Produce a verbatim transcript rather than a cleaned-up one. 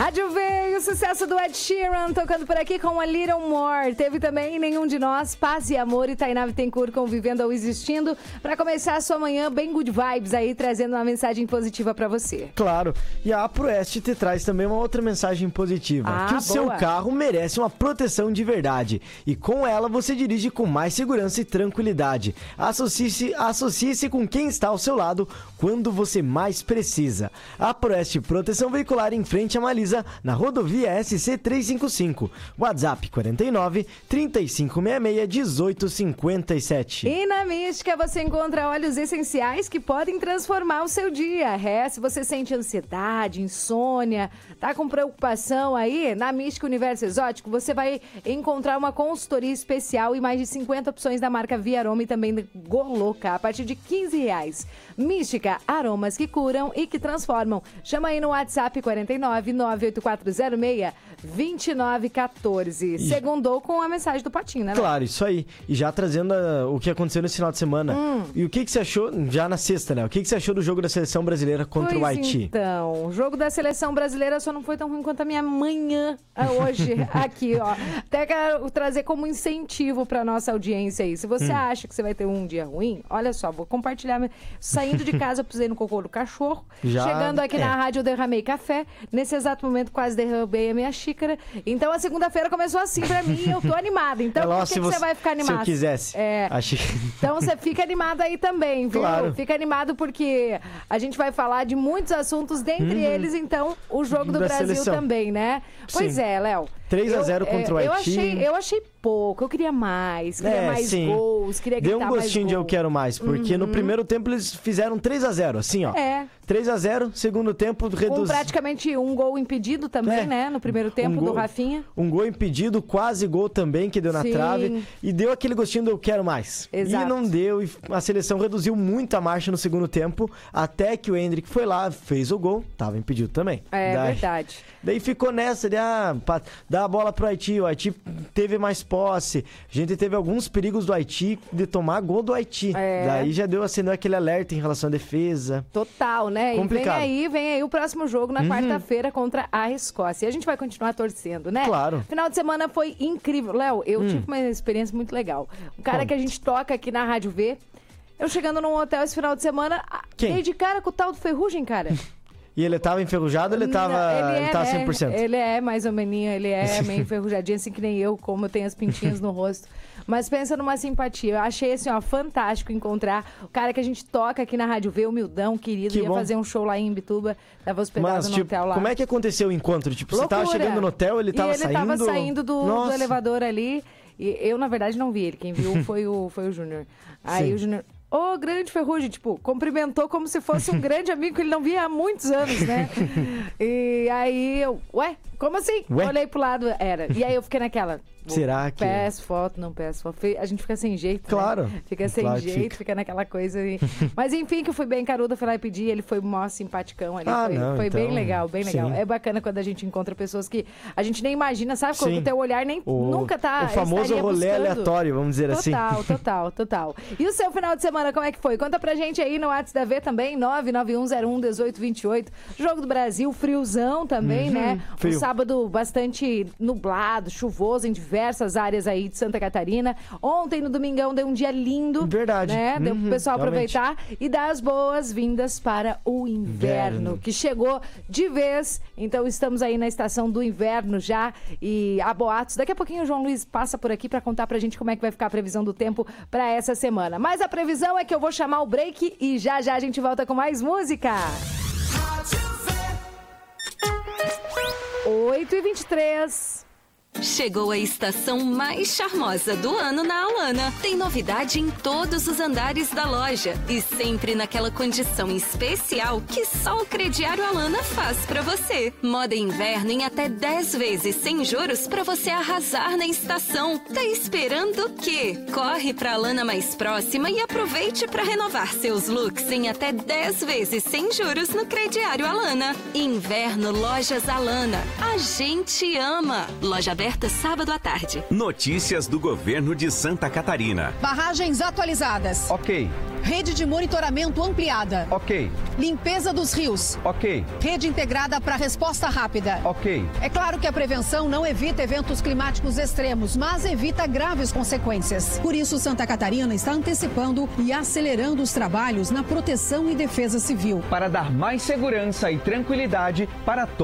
Rádio V, o sucesso do Ed Sheeran, tocando por aqui com A Little More. Teve também Nenhum de Nós, Paz e Amor e Tainá Bittencourt convivendo ou existindo. Pra começar a sua manhã bem good vibes aí, trazendo uma mensagem positiva pra você. Claro, e a ProEst te traz também uma outra mensagem positiva. Ah, que o boa. seu carro merece uma proteção de verdade. E com ela você dirige com mais segurança e tranquilidade. Associe-se, associe-se com quem está ao seu lado quando você mais precisa. A ProEst Proteção Veicular em frente a Malisa, na rodovia S C trezentos e cinquenta e cinco. WhatsApp quarenta e nove, trinta e cinco sessenta e seis, dezoito cinquenta e sete. E na Mística você encontra óleos essenciais que podem transformar o seu dia. É, se você sente ansiedade, insônia, tá com preocupação aí, na Mística Universo Exótico você vai encontrar uma consultoria especial e mais de cinquenta opções da marca Via Aroma e também da Goloca, a partir de quinze reais. Mística, aromas que curam e que transformam. Chama aí no WhatsApp quarenta e nove, nove oito quatro zero seis, dois nove um quatro. Segundou com a mensagem do Patinho, né? Claro, isso aí. E já trazendo uh, o que aconteceu nesse final de semana. Hum. E o que, que você achou, já na sexta, né? O que, que você achou do jogo da seleção brasileira contra pois o Haiti? Então, o jogo da seleção brasileira só não foi tão ruim quanto a minha manhã hoje aqui, ó. Até quero trazer como incentivo pra nossa audiência aí. Se você hum. acha que você vai ter um dia ruim, olha só, vou compartilhar. Saindo de casa, eu pisei no cocô do cachorro. Já... Chegando aqui é. na rádio, eu derramei café. Nesse exato momento, quase derrubei a minha xícara. Então, a segunda-feira começou assim pra mim e eu tô animada. Então, é por que, que você... você vai ficar animado? Se eu quisesse. É. Achei... Então, você fica animado aí também, viu? Claro. Fica animado porque a gente vai falar de muitos assuntos, dentre hum. eles, então, o jogo do da Brasil seleção. também, né? Pois sim. é, Léo. três a zero contra eu, o Haiti. Eu achei, eu achei pouco, eu queria mais, queria é, mais sim. gols, queria gritar mais Deu um gostinho de eu quero mais, porque uhum. no primeiro tempo eles fizeram três a zero, assim, ó. É. três a zero, segundo tempo reduz... Com praticamente um gol impedido também, é. né? No primeiro tempo, um gol, do Rafinha. Um gol impedido, quase gol também, que deu na sim. trave. E deu aquele gostinho do eu quero mais. Exato. E não deu, e a seleção reduziu muito a marcha no segundo tempo, até que o Endrick foi lá, fez o gol, tava impedido também. É daí, verdade. Daí ficou nessa de, ah, dá a bola pro Haiti, o Haiti teve mais posse, a gente teve alguns perigos do Haiti de tomar gol do Haiti. É. Daí já deu, acendeu aquele alerta em relação à defesa. Total, né? Complicado. E vem aí, vem aí o próximo jogo na uhum. quarta-feira contra a Escócia. E a gente vai continuar torcendo, né? Claro. Final de semana foi incrível. Léo, eu hum. tive uma experiência muito legal. Um cara Como? que a gente toca aqui na Rádio V, eu chegando num hotel esse final de semana, Quem? dei de cara com o tal do Ferrugem, cara. E ele tava enferrujado ou ele tava, Não, ele, é, ele tava né? cem por cento? Ele é mais ou menos, ele é meio enferrujadinho, assim que nem eu, como eu tenho as pintinhas no rosto. Mas pensa numa simpatia. Eu achei assim, ó, fantástico encontrar o cara que a gente toca aqui na Rádio V, humildão, querido, que ia bom. fazer um show lá em Imbituba, tava hospedado Mas, no tipo, hotel lá. como é que aconteceu o encontro? Tipo, Loucura. você tava chegando no hotel, ele tava e ele saindo... tava saindo do, do elevador ali. E eu, na verdade, não vi ele. Quem viu foi o, foi o Júnior. Aí Sim. o Júnior... Ô, oh, grande Ferrugem, tipo, cumprimentou como se fosse um grande amigo que ele não via há muitos anos, né? E aí eu, ué, como assim? Ué? Olhei pro lado, era. E aí eu fiquei naquela... Será que... Peço foto, não peço foto. A gente fica sem jeito, Claro. Né? Fica sem claro jeito, fica. fica naquela coisa. E... Mas enfim, que eu fui bem caruda, fui lá e pedi, ele foi mó simpaticão ali. Ah, foi não, foi então, bem legal, bem legal. sim. É bacana quando a gente encontra pessoas que a gente nem imagina, sabe? Quando Sim. o teu olhar nem, o, nunca tá... O famoso rolê buscando. aleatório, vamos dizer total, assim. Total, total, total. E o seu final de semana, como é que foi? Conta pra gente aí no WhatsApp da V também, nove nove um zero um um oito dois oito. Jogo do Brasil, friozão também, uhum, né? frio. Um sábado bastante nublado, chuvoso em diversas áreas aí de Santa Catarina. Ontem, no domingão, deu um dia lindo. Verdade. Né? Deu uhum, pro pessoal realmente. aproveitar e dar as boas-vindas para o inverno, inverno, que chegou de vez. Então, estamos aí na estação do inverno já e há boatos. Daqui a pouquinho o João Luiz passa por aqui para contar pra gente como é que vai ficar a previsão do tempo para essa semana. Mas a previsão é que eu vou chamar o break e já já a gente volta com mais música. oito e vinte e três. Chegou a estação mais charmosa do ano na Alana. Tem novidade em todos os andares da loja e sempre naquela condição especial que só o crediário Alana faz pra você. Moda inverno em até dez vezes sem juros pra você arrasar na estação. Tá esperando o quê? Corre pra Alana mais próxima e aproveite pra renovar seus looks em até dez vezes sem juros no crediário Alana. Inverno Lojas Alana. A gente ama. Loja aberta aberta sábado à tarde. Notícias do governo de Santa Catarina. Barragens atualizadas. Ok. Rede de monitoramento ampliada. Ok. Limpeza dos rios. Ok. Rede integrada para resposta rápida. Ok. É claro que a prevenção não evita eventos climáticos extremos, mas evita graves consequências. Por isso, Santa Catarina está antecipando e acelerando os trabalhos na proteção e defesa civil. Para dar mais segurança e tranquilidade para todos.